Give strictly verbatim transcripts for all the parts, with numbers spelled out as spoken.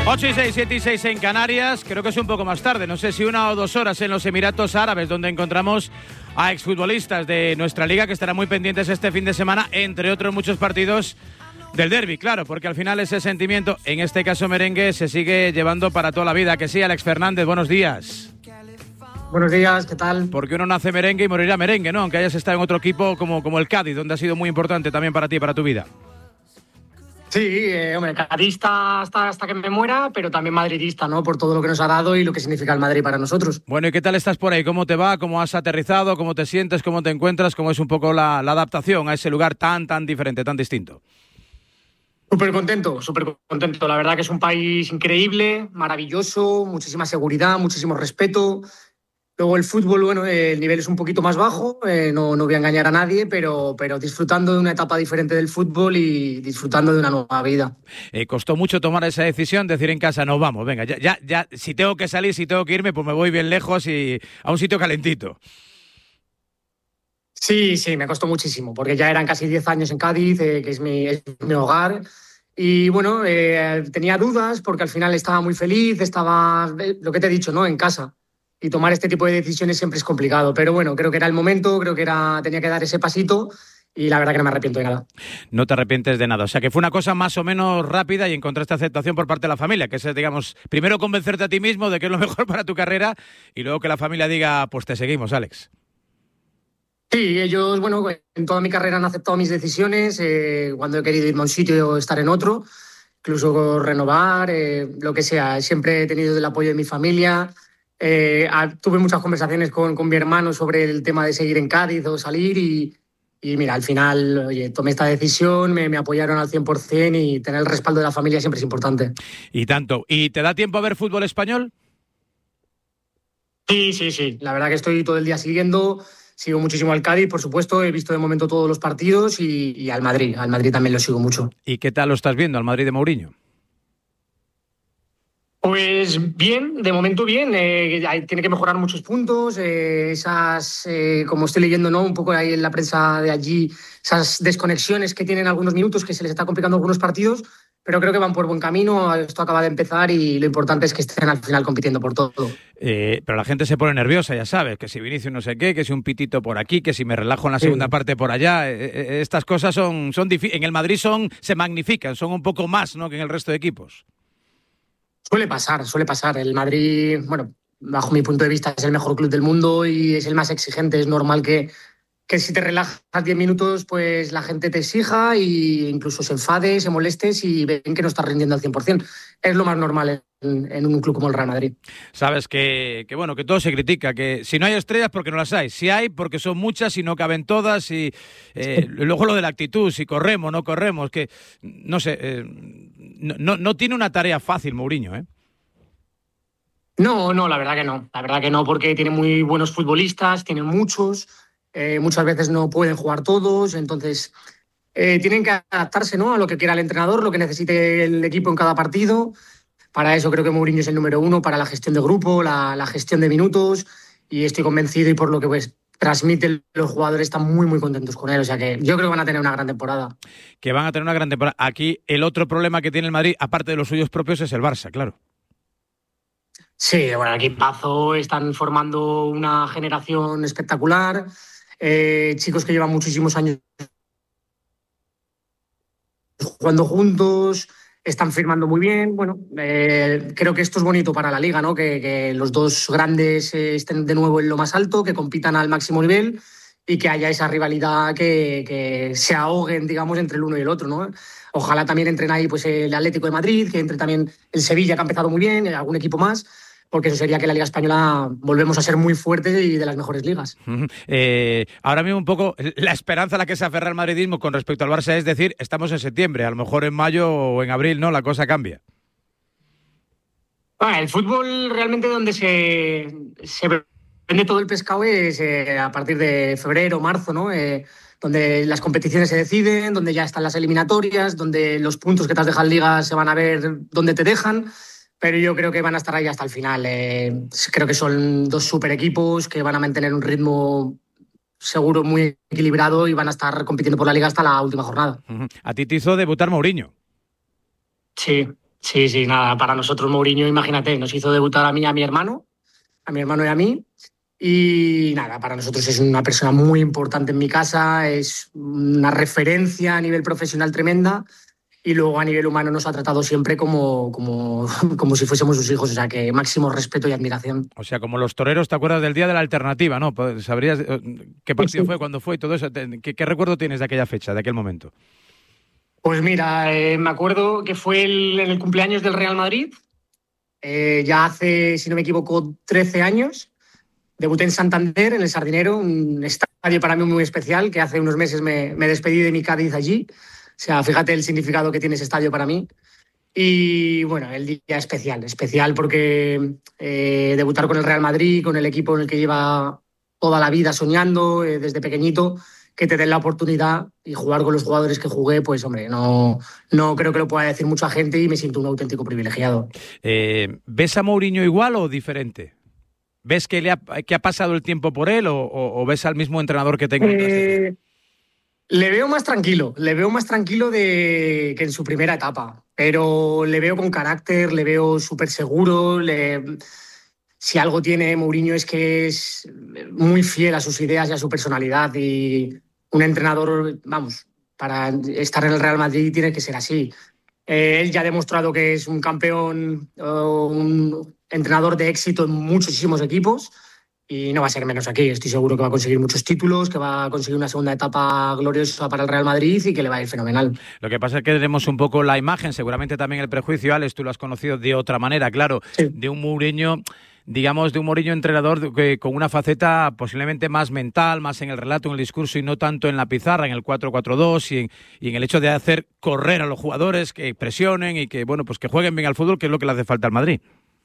ocho y seis, siete y seis en Canarias, creo que es un poco más tarde, no sé si una o dos horas en los Emiratos Árabes, donde encontramos a exfutbolistas de nuestra liga que estarán muy pendientes este fin de semana, entre otros muchos partidos del derbi, claro, porque al final ese sentimiento, en este caso merengue, se sigue llevando para toda la vida. Que sí, Alex Fernández, buenos días. Buenos días, ¿qué tal? Porque uno nace merengue y morirá merengue, ¿no? Aunque hayas estado en otro equipo como, como el Cádiz, donde ha sido muy importante también para ti y para tu vida. Sí, eh, hombre, cadista hasta, hasta que me muera, pero también madridista, ¿no? Por todo lo que nos ha dado y lo que significa el Madrid para nosotros. Bueno, ¿y qué tal estás por ahí? ¿Cómo te va? ¿Cómo has aterrizado? ¿Cómo te sientes? ¿Cómo te encuentras? ¿Cómo es un poco la, la adaptación a ese lugar tan, tan diferente, tan distinto? Súper contento, súper contento. La verdad que es un país increíble, maravilloso, muchísima seguridad, muchísimo respeto. Luego el fútbol, bueno, el nivel es un poquito más bajo, eh, no, no voy a engañar a nadie, pero, pero disfrutando de una etapa diferente del fútbol y disfrutando de una nueva vida. Eh, ¿Costó mucho tomar esa decisión, decir en casa, no, vamos, venga, ya, ya, ya, si tengo que salir, si tengo que irme, pues me voy bien lejos y a un sitio calentito? Sí, sí, me costó muchísimo, porque ya eran casi diez años en Cádiz, eh, que es mi, es mi hogar. Y bueno, eh, tenía dudas porque al final estaba muy feliz, estaba, eh, lo que te he dicho, ¿no? En casa. Y tomar este tipo de decisiones siempre es complicado. Pero bueno, creo que era el momento, creo que era, tenía que dar ese pasito y la verdad que no me arrepiento de nada. No te arrepientes de nada. O sea, que fue una cosa más o menos rápida y encontraste aceptación por parte de la familia, que es, digamos, primero convencerte a ti mismo de que es lo mejor para tu carrera y luego que la familia diga, pues te seguimos, Alex. Sí, ellos, bueno, en toda mi carrera han aceptado mis decisiones, eh, cuando he querido irme a un sitio o estar en otro, incluso renovar, eh, lo que sea. Siempre he tenido el apoyo de mi familia. Eh, tuve muchas conversaciones con, con mi hermano sobre el tema de seguir en Cádiz o salir y, y mira, al final, oye, tomé esta decisión, me, me apoyaron al cien por ciento y tener el respaldo de la familia siempre es importante. Y tanto. ¿Y te da tiempo a ver fútbol español? Sí, sí, sí. La verdad que estoy todo el día siguiendo. Sigo muchísimo al Cádiz, por supuesto. He visto de momento todos los partidos y, y al Madrid. Al Madrid también lo sigo mucho. ¿Y qué tal lo estás viendo, al Madrid de Mourinho? Pues bien, de momento bien. Eh, tiene que mejorar muchos puntos. Eh, esas, eh, como estoy leyendo, ¿no? Un poco ahí en la prensa de allí, esas desconexiones que tienen algunos minutos, que se les está complicando algunos partidos, pero creo que van por buen camino. Esto acaba de empezar y lo importante es que estén al final compitiendo por todo. Eh, pero la gente se pone nerviosa, ya sabes, que si Vinicius no sé qué, que si un pitito por aquí, que si me relajo en la segunda sí. parte por allá. Eh, eh, estas cosas son, son difíciles. En el Madrid son, se magnifican, son un poco más, ¿no?, que en el resto de equipos. Suele pasar, suele pasar. El Madrid, bueno, bajo mi punto de vista, es el mejor club del mundo y es el más exigente. Es normal que, que si te relajas diez minutos, pues la gente te exija e incluso se enfade, se moleste si ven que no estás rindiendo al cien por ciento. Es lo más normal en, en un club como el Real Madrid. Sabes que, que, bueno, que todo se critica, que si no hay estrellas, porque no las hay. Si hay, porque son muchas y no caben todas. Y eh, luego lo de la actitud, si corremos, no corremos, que no sé, eh, no, no, no tiene una tarea fácil Mourinho, ¿eh? No, no, la verdad que no. La verdad que no, porque tiene muy buenos futbolistas, tiene muchos. Eh, muchas veces no pueden jugar todos, entonces eh, tienen que adaptarse, ¿no?, a lo que quiera el entrenador, lo que necesite el equipo en cada partido. Para eso creo que Mourinho es el número uno, para la gestión de grupo, la, la gestión de minutos, y estoy convencido y por lo que pues transmite, los jugadores están muy, muy contentos con él. O sea que yo creo que van a tener una gran temporada. Que van a tener una gran temporada. Aquí el otro problema que tiene el Madrid, aparte de los suyos propios, es el Barça, claro. Sí, bueno, el equipazo, están formando una generación espectacular. Eh, chicos que llevan muchísimos años jugando juntos, están firmando muy bien. Bueno, eh, creo que esto es bonito para la liga, ¿no? Que, que los dos grandes eh, estén de nuevo en lo más alto, que compitan al máximo nivel y que haya esa rivalidad, que, que se ahoguen, digamos, entre el uno y el otro, ¿no? Ojalá también entren ahí pues, el Atlético de Madrid, que entre también el Sevilla, que ha empezado muy bien, algún equipo más, porque eso sería que la Liga Española volvemos a ser muy fuertes y de las mejores ligas. Eh, ahora mismo un poco la esperanza a la que se aferra el madridismo con respecto al Barça es decir, estamos en septiembre, a lo mejor en mayo o en abril, ¿no?, la cosa cambia. Ah, el fútbol realmente donde se, se vende todo el pescado es eh, a partir de febrero, marzo, ¿no? Eh, donde las competiciones se deciden, donde ya están las eliminatorias, donde los puntos que te has dejado en Liga se van a ver dónde te dejan. Pero yo creo que van a estar ahí hasta el final. Eh, creo que son dos super equipos que van a mantener un ritmo seguro muy equilibrado y van a estar compitiendo por la Liga hasta la última jornada. A ti te hizo debutar Mourinho. Sí, Sí, sí, nada, para nosotros Mourinho, imagínate, nos hizo debutar a mí y a mi hermano, a mi hermano y a mí. Y nada, para nosotros es una persona muy importante en mi casa, es una referencia a nivel profesional tremenda y luego a nivel humano nos ha tratado siempre como, como, como si fuésemos sus hijos, o sea que máximo respeto y admiración. O sea, como los toreros, ¿te acuerdas del día de la alternativa, no? ¿Sabrías qué partido fue, cuándo fue y todo eso? ¿Qué, qué recuerdo tienes de aquella fecha, de aquel momento? Pues mira, eh, me acuerdo que fue el, en el cumpleaños del Real Madrid, eh, ya hace, si no me equivoco, trece años. Debuté en Santander, en el Sardinero, un estadio para mí muy especial, que hace unos meses me, me despedí de mi Cádiz allí. O sea, fíjate el significado que tiene ese estadio para mí. Y bueno, el día especial, especial porque eh, debutar con el Real Madrid, con el equipo en el que lleva toda la vida soñando, eh, desde pequeñito, que te den la oportunidad y jugar con los jugadores que jugué, pues hombre, no, no creo que lo pueda decir mucha gente y me siento un auténtico privilegiado. Eh, ¿Ves a Mourinho igual o diferente? ¿Ves que, le ha, que ha pasado el tiempo por él o, o, o ves al mismo entrenador que te encontraste? Eh, le veo más tranquilo, le veo más tranquilo de, que en su primera etapa, pero le veo con carácter, le veo súper seguro. Le, si algo tiene Mourinho es que es muy fiel a sus ideas y a su personalidad y un entrenador, vamos, para estar en el Real Madrid tiene que ser así. Eh, él ya ha demostrado que es un campeón, uh, un entrenador de éxito en muchísimos equipos y no va a ser menos aquí. Estoy seguro que va a conseguir muchos títulos, que va a conseguir una segunda etapa gloriosa para el Real Madrid y que le va a ir fenomenal. Lo que pasa es que tenemos un poco la imagen, seguramente también el prejuicio, Alex, tú lo has conocido de otra manera, claro, sí. de un Mourinho... digamos, de un Mourinho entrenador que, con una faceta posiblemente más mental, más en el relato, en el discurso y no tanto en la pizarra, en el cuatro cuatro dos y en, y en el hecho de hacer correr a los jugadores, que presionen y que, bueno, pues que jueguen bien al fútbol, que es lo que le hace falta al Madrid.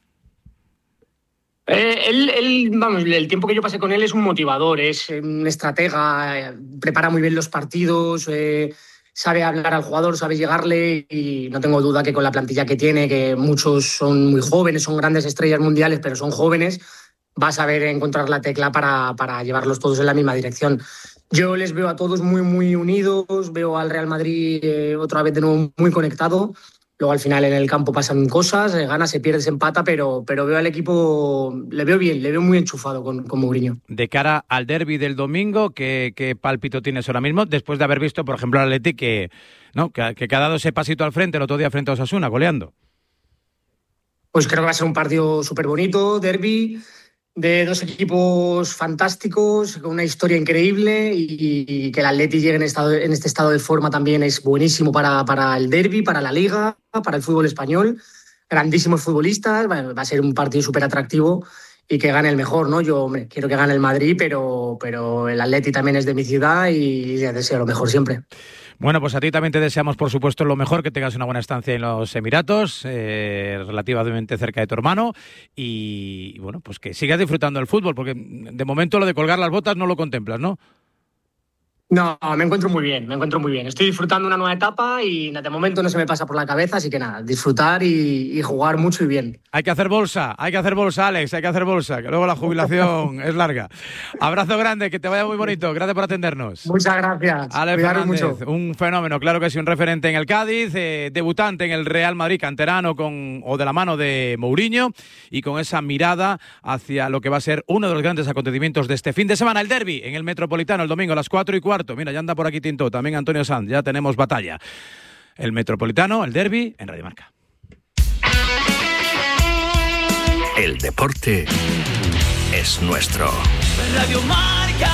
Eh, él, él, vamos, el tiempo que yo pasé con él es un motivador, es un estratega, eh, prepara muy bien los partidos, eh, sabe hablar al jugador, sabe llegarle y no tengo duda que con la plantilla que tiene, que muchos son muy jóvenes, son grandes estrellas mundiales, pero son jóvenes, va a saber encontrar la tecla para, para llevarlos todos en la misma dirección. Yo les veo a todos muy, muy unidos, veo al Real Madrid eh, otra vez de nuevo muy conectado. Luego al final en el campo pasan cosas, se gana, se pierde, se empata, pero, pero veo al equipo, le veo bien, le veo muy enchufado con, con Mourinho. De cara al derbi del domingo, ¿qué, qué pálpito tienes ahora mismo? Después de haber visto, por ejemplo, al Atleti que, ¿no? que, que ha dado ese pasito al frente el otro día frente a Osasuna, goleando. Pues creo que va a ser un partido súper bonito, derbi, de dos equipos fantásticos, con una historia increíble y, y que el Atleti llegue en, estado, en este estado de forma también es buenísimo para, para el derbi, para la Liga, para el fútbol español. Grandísimos futbolistas, va, va a ser un partido súper atractivo y que gane el mejor, ¿no? Yo, hombre, quiero que gane el Madrid, pero, pero el Atleti también es de mi ciudad y les deseo lo mejor siempre. Bueno, pues a ti también te deseamos, por supuesto, lo mejor, que tengas una buena estancia en los Emiratos, eh, relativamente cerca de tu hermano, y bueno, pues que sigas disfrutando del fútbol, porque de momento lo de colgar las botas no lo contemplas, ¿no? No, me encuentro muy bien, me encuentro muy bien. Estoy disfrutando una nueva etapa y de momento no se me pasa por la cabeza, así que nada, disfrutar y, y jugar mucho y bien. Hay que hacer bolsa, hay que hacer bolsa, Alex, hay que hacer bolsa, que luego la jubilación es larga. Abrazo grande, que te vaya muy bonito, gracias por atendernos. Muchas gracias. Alex Fernández, mucho. Un fenómeno, claro que sí, un referente en el Cádiz, eh, debutante en el Real Madrid, canterano con, o de la mano de Mourinho, y con esa mirada hacia lo que va a ser uno de los grandes acontecimientos de este fin de semana, el derbi en el Metropolitano, el domingo a las cuatro y cuarto. Mira, ya anda por aquí Tinto, también Antonio Sanz, ya tenemos batalla. El Metropolitano, el derbi en Radio Marca. El deporte es nuestro. Radio Marca.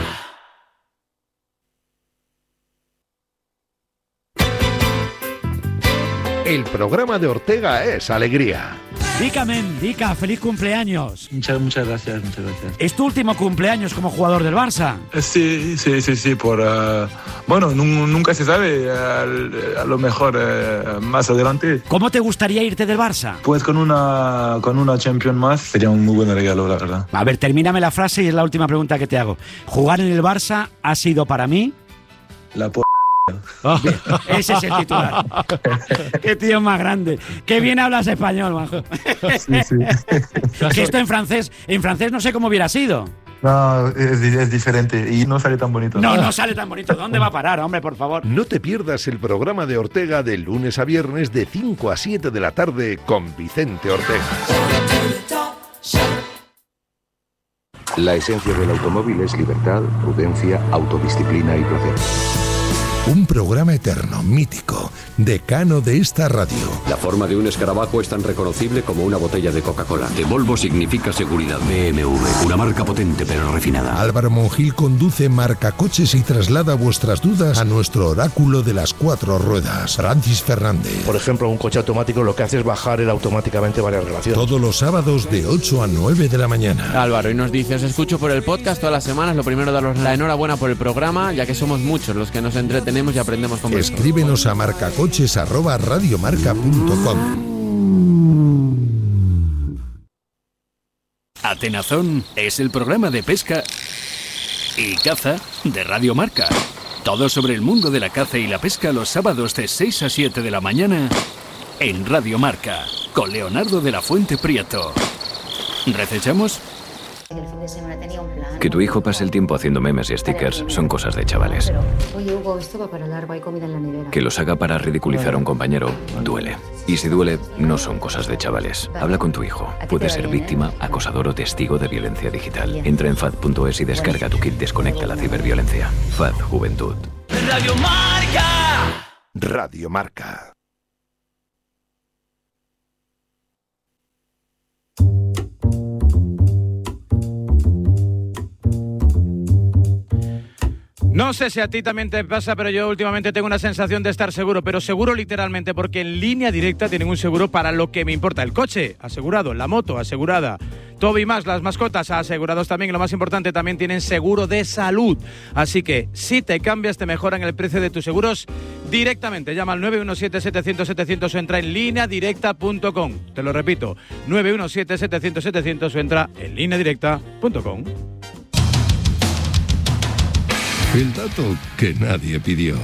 El programa de Ortega es alegría. Dica, men, Dica, feliz cumpleaños. Muchas, muchas gracias, muchas gracias. ¿Es tu último cumpleaños como jugador del Barça? Sí, sí, sí, sí, por... Uh, bueno, nunca se sabe, uh, a lo mejor uh, más adelante. ¿Cómo te gustaría irte del Barça? Pues con una, con una Champions más, sería un muy buen regalo, la verdad. A ver, termíname la frase y es la última pregunta que te hago. ¿Jugar en el Barça ha sido para mí? La p***. Oh, ese es el titular. Qué tío más grande. Qué bien hablas español, majo. Sí, sí. Que esto en francés, en francés no sé cómo hubiera sido. No, es, es diferente y no sale tan bonito. No, no sale tan bonito. ¿Dónde va a parar, hombre, por favor? No te pierdas el programa de Ortega de lunes a viernes de cinco a siete de la tarde con Vicente Ortega. La esencia del automóvil es libertad, prudencia, autodisciplina y placer. Un programa eterno, mítico, decano de esta radio. La forma de un escarabajo es tan reconocible como una botella de Coca-Cola. De Volvo significa seguridad. B M W, una marca potente pero refinada. Álvaro Monjil conduce Marcacoches y traslada vuestras dudas a nuestro oráculo de las cuatro ruedas, Francis Fernández. Por ejemplo, un coche automático lo que hace es bajar él automáticamente varias relaciones. Todos los sábados de ocho a nueve de la mañana. Álvaro, y nos dice, os escucho por el podcast todas las semanas. Lo primero, daros la enhorabuena por el programa, ya que somos muchos los que nos entretenemos y aprendemos con vosotros. Escríbenos a marcacoches arroba radiomarca punto com. Atenazón es el programa de pesca y caza de Radio Marca. Todo sobre el mundo de la caza y la pesca los sábados de seis a siete de la mañana en Radio Marca, con Leonardo de la Fuente Prieto. ¿Recechamos? El fin de semana tenía un plan. Que tu hijo pase el tiempo haciendo memes y stickers son cosas de chavales. Pero, oye, Hugo, esto va para largo, hay comida en la nevera. Que los haga para ridiculizar a un compañero duele. Y si duele, no son cosas de chavales. Habla con tu hijo. Puede ser víctima, acosador o testigo de violencia digital. Entra en fad punto es y descarga tu kit Desconecta la ciberviolencia. F A D Juventud. Radio Marca. Radio Marca. No sé si a ti también te pasa, pero yo últimamente tengo una sensación de estar seguro, pero seguro literalmente, porque en Línea Directa tienen un seguro para lo que me importa. El coche, asegurado, la moto, asegurada, todo y más, las mascotas, asegurados también, y lo más importante, también tienen seguro de salud. Así que, si te cambias, te mejoran el precio de tus seguros directamente. Llama al nueve uno siete, setecientos, setecientos o entra en línea directa punto com. Te lo repito, nueve uno siete, setecientos, setecientos o entra en línea directa punto com. El dato que nadie pidió.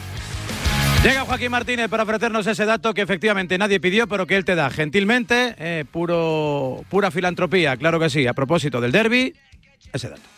Llega Joaquín Martínez para ofrecernos ese dato que efectivamente nadie pidió, pero que él te da gentilmente, eh, puro, pura filantropía, claro que sí. A propósito del derbi, ese dato.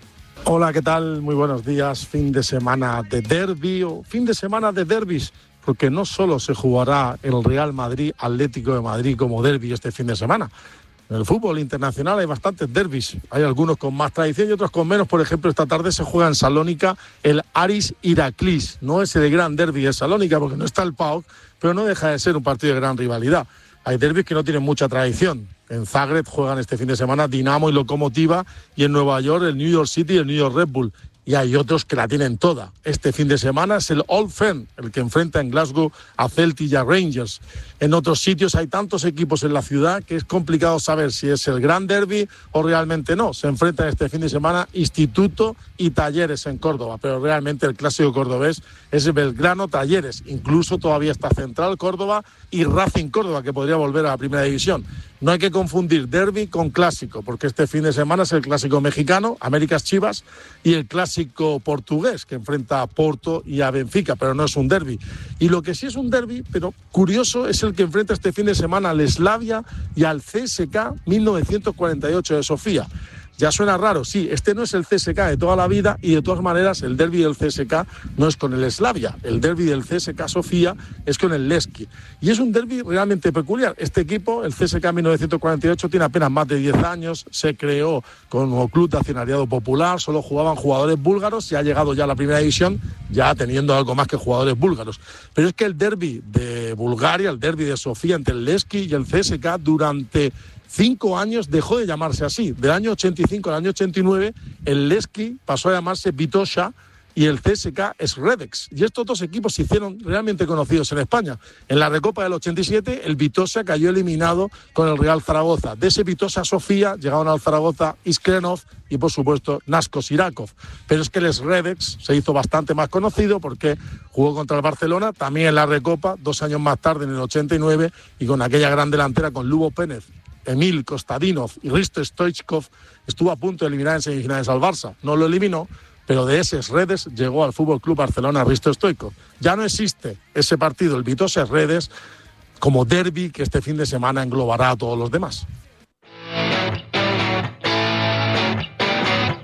Hola, ¿qué tal? Muy buenos días. Fin de semana de derbi o fin de semana de derbis, porque no solo se jugará el Real Madrid Atlético de Madrid como derbi este fin de semana. En el fútbol internacional hay bastantes derbis, hay algunos con más tradición y otros con menos. Por ejemplo, esta tarde se juega en Salónica el Aris Iraklis, no ese de gran derbi de Salónica porque no está el P A O K, pero no deja de ser un partido de gran rivalidad. Hay derbis que no tienen mucha tradición. En Zagreb juegan este fin de semana Dinamo y Lokomotiva, y en Nueva York el New York City y el New York Red Bull. Y hay otros que la tienen toda. Este fin de semana es el Old Firm, el que enfrenta en Glasgow a Celtic y a Rangers. En otros sitios hay tantos equipos en la ciudad que es complicado saber si es el gran derbi o realmente no. Se enfrentan este fin de semana Instituto y Talleres en Córdoba, pero realmente el clásico cordobés es Belgrano Talleres. Incluso todavía está Central Córdoba y Racing Córdoba, que podría volver a la primera división. No hay que confundir derbi con clásico, porque este fin de semana es el clásico mexicano, Américas Chivas, y el clásico portugués, que enfrenta a Porto y a Benfica, pero no es un derbi. Y lo que sí es un derbi, pero curioso, es el que enfrenta este fin de semana al Slavia y al C S K mil novecientos cuarenta y ocho de Sofía. Ya suena raro, sí, este no es el C S K de toda la vida, y de todas maneras el derbi del C S K no es con el Slavia, el derbi del C S K Sofía es con el Levski. Y es un derbi realmente peculiar. Este equipo, el C S K mil novecientos cuarenta y ocho, tiene apenas más de diez años, se creó como club de accionariado popular, solo jugaban jugadores búlgaros y ha llegado ya a la primera división, ya teniendo algo más que jugadores búlgaros. Pero es que el derbi de Bulgaria, el derbi de Sofía entre el Levski y el C S K durante cinco años dejó de llamarse así. Del año ochenta y cinco al año ochenta y nueve, el Levski pasó a llamarse Vitosha y el C S K es Redex. Y estos dos equipos se hicieron realmente conocidos en España. En la Recopa del ochenta y siete, el Vitosha cayó eliminado con el Real Zaragoza. De ese Vitosha Sofía llegaron al Zaragoza Iskrenov y, por supuesto, Nasko Sirakov. Pero es que el Redex se hizo bastante más conocido porque jugó contra el Barcelona, también en la Recopa, dos años más tarde, en el ochenta y nueve, y con aquella gran delantera con Lubo Pénez, Emil Kostadinov y Risto Stoichkov, estuvo a punto de eliminar en semifinales al Barça. No lo eliminó, pero de ese Redes llegó al F C Barcelona Risto Stoichkov. Ya no existe ese partido, el Vitosha Redes, como derbi que este fin de semana englobará a todos los demás.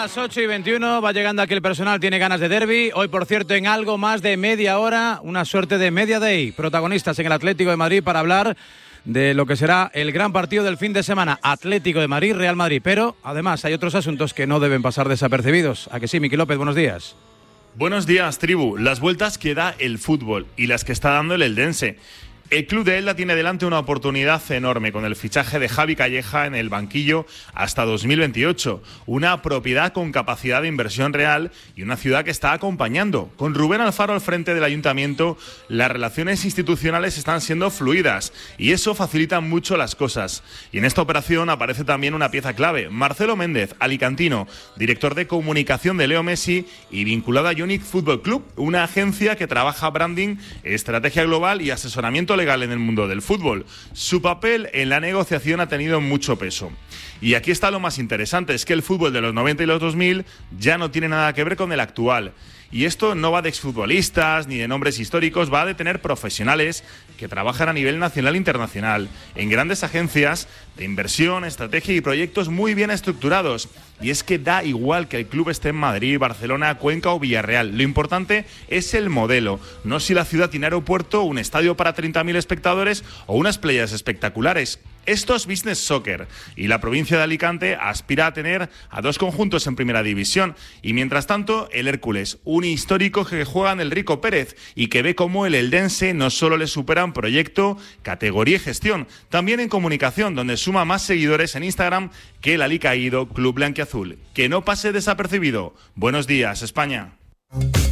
las ocho y veintiuno, va llegando aquí el personal, tiene ganas de derbi. Hoy, por cierto, en algo más de media hora, una suerte de media day. Protagonistas en el Atlético de Madrid para hablar de lo que será el gran partido del fin de semana. Atlético de Madrid, Real Madrid. Pero, además, hay otros asuntos que no deben pasar desapercibidos. ¿A que sí, Miki López? Buenos días. Buenos días, tribu. Las vueltas que da el fútbol y las que está dando el Eldense. El club de Elda tiene delante una oportunidad enorme con el fichaje de Javi Calleja en el banquillo hasta dos mil veintiocho. Una propiedad con capacidad de inversión real y una ciudad que está acompañando. Con Rubén Alfaro al frente del ayuntamiento, las relaciones institucionales están siendo fluidas y eso facilita mucho las cosas. Y en esta operación aparece también una pieza clave. Marcelo Méndez, alicantino, director de comunicación de Leo Messi y vinculado a Unic Football Club, una agencia que trabaja branding, estrategia global y asesoramiento legal en el mundo del fútbol. Su papel en la negociación ha tenido mucho peso. Y aquí está lo más interesante, es que el fútbol de los noventa y los dos mil ya no tiene nada que ver con el actual. Y esto no va de exfutbolistas ni de nombres históricos, va de tener profesionales que trabajan a nivel nacional e internacional, en grandes agencias de inversión, estrategia y proyectos muy bien estructurados. Y es que da igual que el club esté en Madrid, Barcelona, Cuenca o Villarreal. Lo importante es el modelo, no si la ciudad tiene aeropuerto, un estadio para treinta mil espectadores o unas playas espectaculares. Esto es Business Soccer y la provincia de Alicante aspira a tener a dos conjuntos en primera división. Y mientras tanto, el Hércules, un histórico que juega en el Rico Pérez y que ve cómo el Eldense no solo le supera en proyecto, categoría y gestión, también en comunicación, donde suma más seguidores en Instagram que el alicaído Club Blanquiazul. Que no pase desapercibido. Buenos días, España.